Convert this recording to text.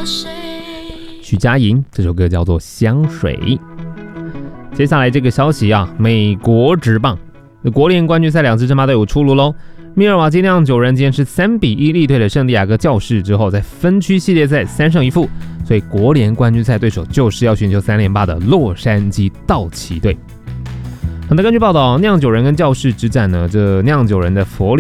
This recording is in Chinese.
许佳莹这首歌叫做《香水》。接下来这个消息啊，美国职棒国联冠军赛2支争霸队有出炉喽。密尔瓦基酿酒人今天是3-1力退了圣地亚哥教士之后，在分区系列赛3胜1负，所以国联冠军赛对手就是要寻求3连霸的洛杉矶道奇队。那根据报道，酿酒人跟教士之战呢，这酿酒人的佛